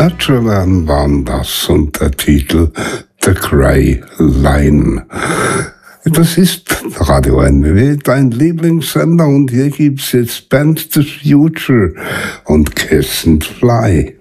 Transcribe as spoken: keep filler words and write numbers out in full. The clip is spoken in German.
Natureland waren das und der Titel The Grey Line. Das ist Radio N W W, dein Lieblingssender, und hier gibt's jetzt Band The Future und Kiss and Fly.